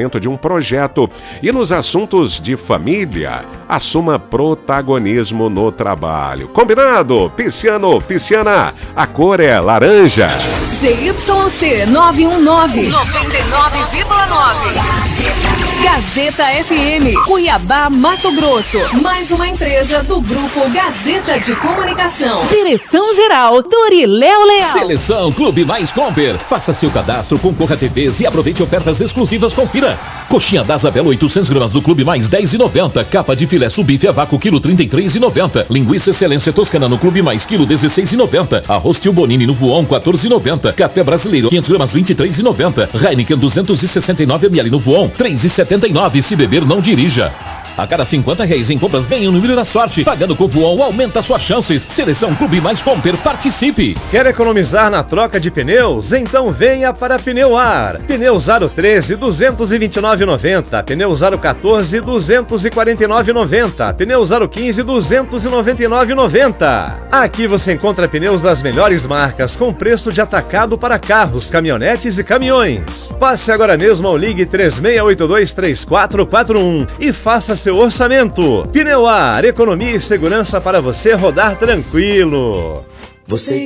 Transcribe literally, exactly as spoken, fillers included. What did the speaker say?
desenvolvimento de um projeto. E nos assuntos de família, assuma protagonismo no trabalho. Combinado? Pisciano, pisciana, a cor é laranja. Z Y C nove um nove, noventa e nove vírgula nove. Gazeta F M, Cuiabá, Mato Grosso. Mais uma empresa do Grupo Gazeta de Comunicação. Direção-geral, Doriléo Leal. Seleção Clube Mais Comper. Faça seu cadastro, concorra a T Vs e aproveite ofertas exclusivas. Confira. Coxinha da Isabela, oitocentos gramas do Clube Mais, dez e noventa. Capa de filé subife a vácuo, quilo trinta e três e noventa. Linguiça Excelência Toscana no Clube Mais, quilo dezesseis e noventa. Arroz Tio Bonini no Voon, quatorze e noventa. Café Brasileiro, quinhentos gramas, vinte e três e noventa. Heineken duzentos e sessenta e nove mililitros no Voon, três e setenta e nove. Se beber, não dirija. A cada cinquenta reais em compras, ganhe um número da sorte. Pagando com o Voon, aumenta suas chances. Seleção Clube Mais Comper, participe. Quer economizar na troca de pneus? Então venha para Pneuar. Pneus Aro treze, duzentos e vinte e nove reais e noventa centavos. Pneus Aro quatorze, duzentos e quarenta e nove reais e noventa centavos. Pneus Aro quinze, duzentos e noventa e nove reais e noventa centavos. Aqui você encontra pneus das melhores marcas com preço de atacado para carros, caminhonetes e caminhões. Passe agora mesmo ao Ligue três seis oito dois, três quatro quatro um e faça seu orçamento. Pneuar, economia e segurança para você rodar tranquilo. Você